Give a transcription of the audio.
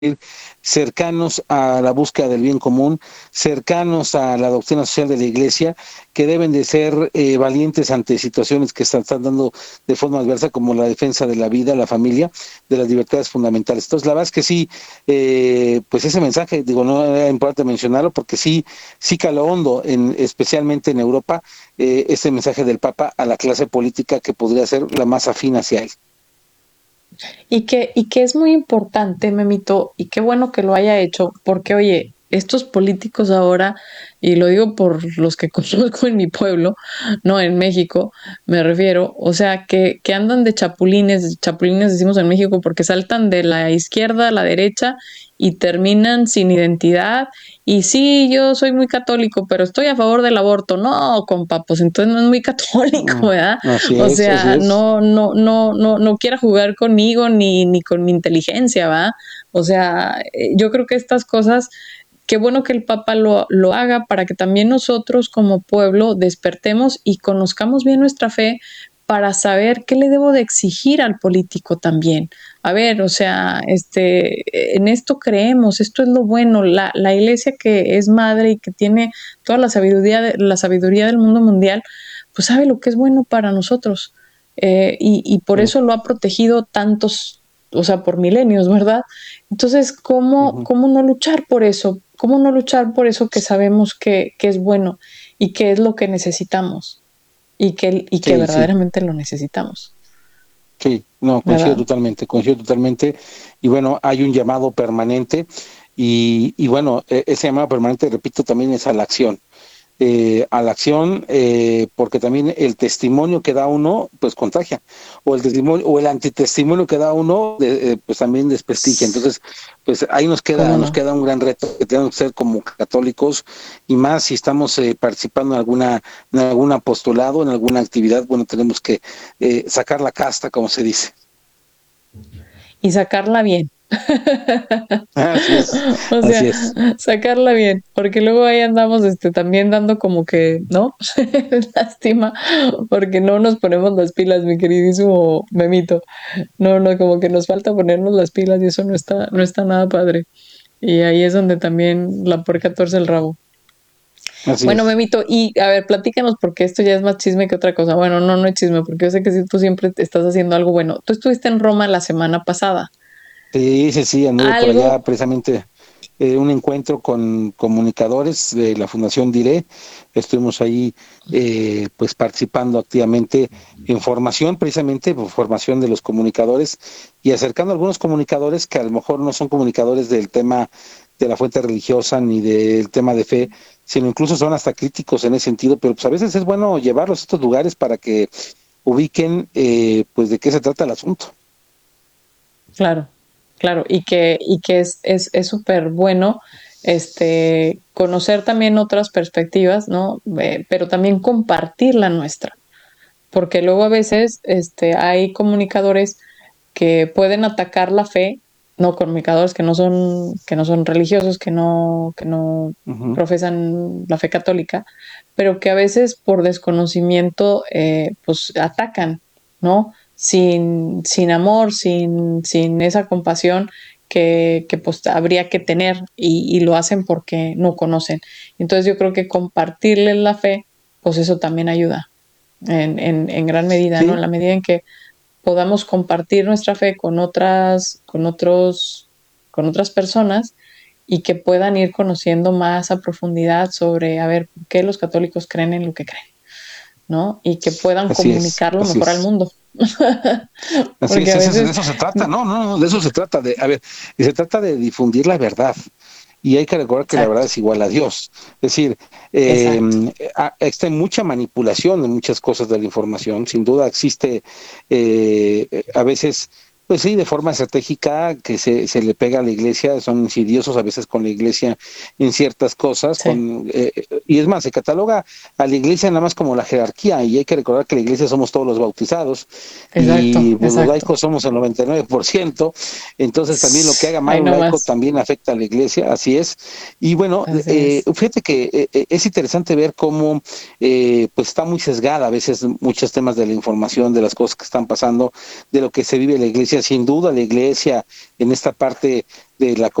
cercanos a la búsqueda del bien común, cercanos a la doctrina social de la Iglesia, que deben de ser valientes ante situaciones que están dando de forma adversa, como la defensa de la vida, la familia, de las libertades fundamentales. Entonces, la verdad es que sí, pues ese mensaje, digo, no era importante mencionarlo, porque sí caló hondo, especialmente en Europa, ese mensaje del Papa a la clase política que podría ser la más afín hacia él. Y que es muy importante, Memito, y qué bueno que lo haya hecho, porque oye, estos políticos ahora, y lo digo por los que conozco en mi pueblo, no en México, me refiero, o sea, que andan de chapulines decimos en México, porque saltan de la izquierda a la derecha y terminan sin identidad. Y sí, yo soy muy católico, pero estoy a favor del aborto. No, compa, pues entonces no es muy católico, ¿verdad? Así O es, así sea, es. no quiera jugar conmigo ni con mi inteligencia, ¿va? O sea, yo creo que estas cosas, qué bueno que el Papa lo haga para que también nosotros como pueblo despertemos y conozcamos bien nuestra fe para saber qué le debo de exigir al político también. A ver, o sea, en esto creemos, esto es lo bueno, la iglesia que es madre y que tiene toda la sabiduría del mundo mundial, pues sabe lo que es bueno para nosotros. Y por Sí. eso lo ha protegido tantos, o sea, por milenios, ¿verdad? Entonces, Ujú. ¿cómo no luchar por eso? ¿Cómo no luchar por eso que sabemos que es bueno y que es lo que necesitamos y que Sí, sí. verdaderamente lo necesitamos, Sí, no, ¿verdad? coincido totalmente. Y bueno, hay un llamado permanente y bueno, ese llamado permanente, repito, también es a la acción, porque también el testimonio que da uno, pues contagia, o el testimonio, o el antitestimonio que da uno, pues también desprestigia. Entonces, pues ahí ¿Cómo nos no? queda un gran reto que tenemos que ser como católicos, y más si estamos participando en algún apostolado, en alguna actividad, bueno, tenemos que sacar la casta, como se dice. Y sacarla bien. Así es, O así sea, es. sacarla bien, porque luego ahí andamos también dando como que, ¿no? Lástima, porque no nos ponemos las pilas, mi queridísimo Memito. No, como que nos falta ponernos las pilas y eso no está nada padre. Y ahí es donde también la puerca tuerce el rabo. Así Bueno, es. Memito, y a ver, platícanos porque esto ya es más chisme que otra cosa. Bueno, no es chisme, porque yo sé que sí, tú siempre te estás haciendo algo bueno. Tú estuviste en Roma la semana pasada. Sí, sí, sí, anduve por Algo, allá precisamente, un encuentro con comunicadores de la Fundación Diré. Estuvimos ahí pues participando activamente en formación, precisamente por formación de los comunicadores, y acercando a algunos comunicadores que a lo mejor no son comunicadores del tema de la fuente religiosa ni del tema de fe, sino incluso son hasta críticos en ese sentido, pero pues a veces es bueno llevarlos a estos lugares para que ubiquen pues de qué se trata el asunto. claro, claro, y que es súper bueno conocer también otras perspectivas, ¿no? Pero también compartir la nuestra, porque luego a veces hay comunicadores que pueden atacar la fe, no comunicadores que no son religiosos, que no Ujú. profesan la fe católica, pero que a veces por desconocimiento pues atacan, ¿no? Sin amor, sin esa compasión que pues habría que tener y lo hacen porque no conocen. Entonces yo creo que compartirles la fe, pues eso también ayuda en gran medida, ¿no? En Sí, la medida en que podamos compartir nuestra fe con otras personas y que puedan ir conociendo más a profundidad sobre, a ver, por qué los católicos creen en lo que creen, ¿no? Y que puedan así es, comunicarlo así mejor al es. mundo. Así Porque es, a de veces, eso se trata, no, de eso se trata, a ver, y se trata de difundir la verdad. Y hay que recordar que la verdad exacto, es igual a Dios. Es decir, eh, exacto. existe mucha manipulación en muchas cosas de la información. Sin duda existe a veces, pues sí, de forma estratégica que se le pega a la iglesia, son insidiosos a veces con la iglesia en ciertas cosas, Sí, y es más, se cataloga a la iglesia nada más como la jerarquía, y hay que recordar que la iglesia somos todos los bautizados, exacto, y pues, los exacto. laicos somos el 99%. Entonces también lo que haga mal Ahí un laico nomás. también afecta a la iglesia, así es. Y bueno, Así es. fíjate que es interesante ver cómo pues está muy sesgada a veces muchos temas de la información, de las cosas que están pasando, de lo que se vive en la iglesia, sin duda la iglesia en esta parte de la